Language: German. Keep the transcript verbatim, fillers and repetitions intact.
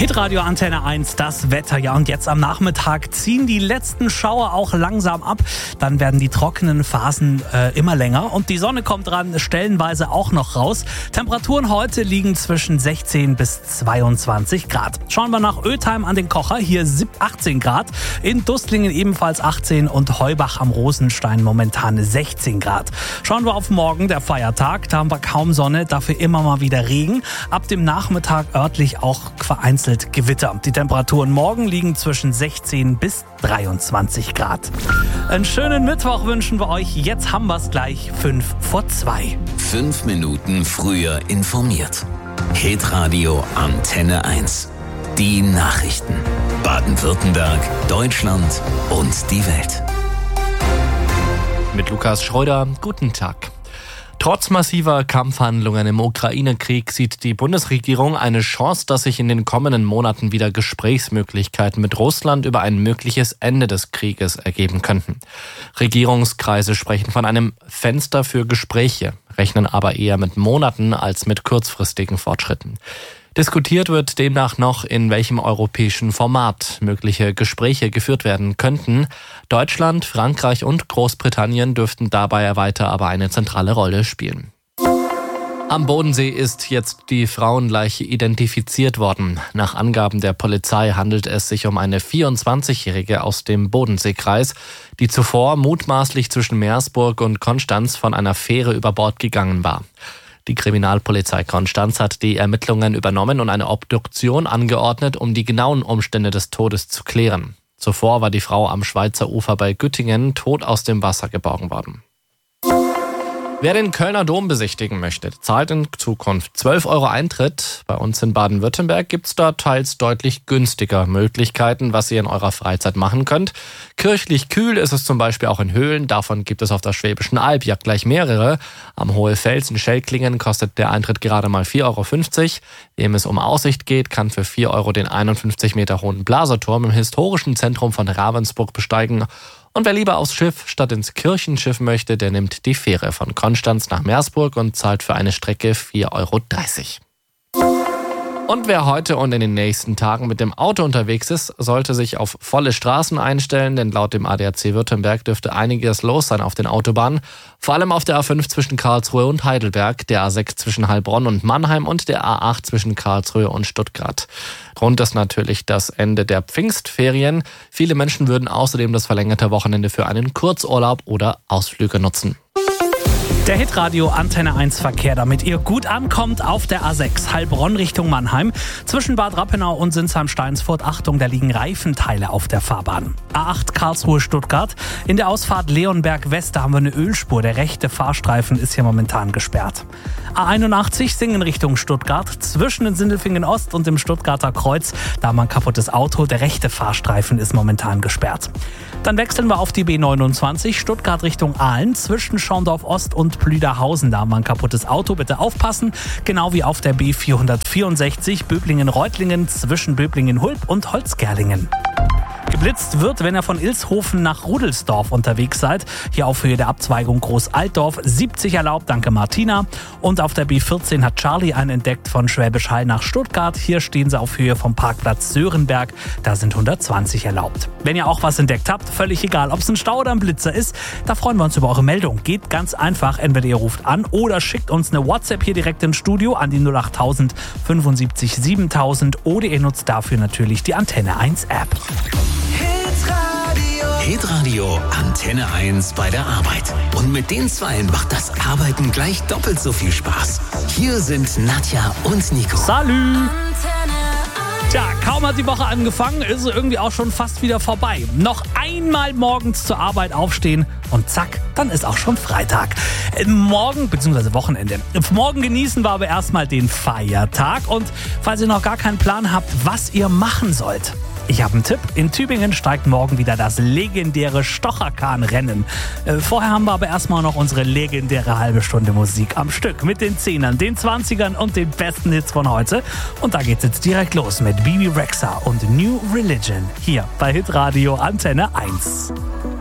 Hitradio Antenne eins, das Wetter. Ja, und jetzt am Nachmittag ziehen die letzten Schauer auch langsam ab. Dann werden die trockenen Phasen äh, immer länger und die Sonne kommt dran, stellenweise auch noch raus. Temperaturen heute liegen zwischen sechzehn bis zweiundzwanzig Grad. Schauen wir nach Ötheim an den Kocher, hier achtzehn Grad. In Dustlingen ebenfalls achtzehn und Heubach am Rosenstein momentan sechzehn Grad. Schauen wir auf morgen, der Feiertag. Da haben wir kaum Sonne, dafür immer mal wieder Regen. Ab dem Nachmittag örtlich auch vereinzelt Gewitter. Die Temperaturen morgen liegen zwischen sechzehn bis dreiundzwanzig Grad. Einen schönen Mittwoch wünschen wir euch. Jetzt haben wir es gleich fünf vor zwei. Fünf Minuten früher informiert. Hitradio Antenne eins. Die Nachrichten. Baden-Württemberg, Deutschland und die Welt. Mit Lukas Schreuder, guten Tag. Trotz massiver Kampfhandlungen im Ukraine-Krieg sieht die Bundesregierung eine Chance, dass sich in den kommenden Monaten wieder Gesprächsmöglichkeiten mit Russland über ein mögliches Ende des Krieges ergeben könnten. Regierungskreise sprechen von einem Fenster für Gespräche, rechnen aber eher mit Monaten als mit kurzfristigen Fortschritten. Diskutiert wird demnach noch, in welchem europäischen Format mögliche Gespräche geführt werden könnten. Deutschland, Frankreich und Großbritannien dürften dabei weiter aber eine zentrale Rolle spielen. Am Bodensee ist jetzt die Frauenleiche identifiziert worden. Nach Angaben der Polizei handelt es sich um eine vierundzwanzigjährige aus dem Bodenseekreis, die zuvor mutmaßlich zwischen Meersburg und Konstanz von einer Fähre über Bord gegangen war. Die Kriminalpolizei Konstanz hat die Ermittlungen übernommen und eine Obduktion angeordnet, um die genauen Umstände des Todes zu klären. Zuvor war die Frau am Schweizer Ufer bei Güttingen tot aus dem Wasser geborgen worden. Wer den Kölner Dom besichtigen möchte, zahlt in Zukunft zwölf Euro Eintritt. Bei uns in Baden-Württemberg gibt es da teils deutlich günstiger Möglichkeiten, was ihr in eurer Freizeit machen könnt. Kirchlich kühl ist es zum Beispiel auch in Höhlen. Davon gibt es auf der Schwäbischen Alb ja gleich mehrere. Am Hohefels in Schellklingen kostet der Eintritt gerade mal vier Euro fünfzig. Wem es um Aussicht geht, kann für vier Euro den einundfünfzig Meter hohen Blaserturm im historischen Zentrum von Ravensburg besteigen. Und wer lieber aufs Schiff statt ins Kirchenschiff möchte, der nimmt die Fähre von Konstanz nach Meersburg und zahlt für eine Strecke vier Euro dreißig. Und wer heute und in den nächsten Tagen mit dem Auto unterwegs ist, sollte sich auf volle Straßen einstellen, denn laut dem A D A C Württemberg dürfte einiges los sein auf den Autobahnen. Vor allem auf der A fünf zwischen Karlsruhe und Heidelberg, der A sechs zwischen Heilbronn und Mannheim und der A acht zwischen Karlsruhe und Stuttgart. Grund ist natürlich das Ende der Pfingstferien. Viele Menschen würden außerdem das verlängerte Wochenende für einen Kurzurlaub oder Ausflüge nutzen. Der Hitradio Antenne eins Verkehr, damit ihr gut ankommt auf der A sechs Heilbronn Richtung Mannheim. Zwischen Bad Rappenau und Sinsheim-Steinsfurt, Achtung, da liegen Reifenteile auf der Fahrbahn. A acht Karlsruhe-Stuttgart. In der Ausfahrt Leonberg West, da haben wir eine Ölspur. Der rechte Fahrstreifen ist hier momentan gesperrt. A einundachtzig Singen Richtung Stuttgart. Zwischen den Sindelfingen Ost und dem Stuttgarter Kreuz, da haben wir ein kaputtes Auto. Der rechte Fahrstreifen ist momentan gesperrt. Dann wechseln wir auf die B neunundzwanzig Stuttgart Richtung Aalen. Zwischen Schorndorf Ost und Plüderhausen, da haben wir ein kaputtes Auto, bitte aufpassen. Genau wie auf der B vierhundertvierundsechzig Böblingen-Reutlingen zwischen Böblingen-Hulb und Holzgerlingen. Geblitzt wird, wenn ihr von Ilshofen nach Rudelsdorf unterwegs seid. Hier auf Höhe der Abzweigung Groß-Altdorf. siebzig erlaubt, danke Martina. Und auf der B vierzehn hat Charlie einen entdeckt von Schwäbisch Hall nach Stuttgart. Hier stehen sie auf Höhe vom Parkplatz Sörenberg. Da sind hundertzwanzig erlaubt. Wenn ihr auch was entdeckt habt, völlig egal, ob es ein Stau oder ein Blitzer ist, da freuen wir uns über eure Meldung. Geht ganz einfach, entweder ihr ruft an oder schickt uns eine WhatsApp hier direkt ins Studio an die null acht null null fünfundsiebzig siebentausend oder ihr nutzt dafür natürlich die Antenne eins App. Hitradio Antenne eins bei der Arbeit. Und mit den Zweien macht das Arbeiten gleich doppelt so viel Spaß. Hier sind Nadja und Nico. Salü! Tja, kaum hat die Woche angefangen, ist sie irgendwie auch schon fast wieder vorbei. Noch einmal morgens zur Arbeit aufstehen und zack, dann ist auch schon Freitag. Morgen, beziehungsweise Wochenende. Morgen genießen wir aber erstmal den Feiertag. Und falls ihr noch gar keinen Plan habt, was ihr machen sollt, ich habe einen Tipp. In Tübingen steigt morgen wieder das legendäre Stocherkahn-Rennen. Äh, vorher haben wir aber erstmal noch unsere legendäre halbe Stunde Musik am Stück. Mit den Zehnern, den Zwanzigern und den besten Hits von heute. Und da geht's jetzt direkt los mit Bibi Rexha und New Religion. Hier bei Hitradio Antenne eins.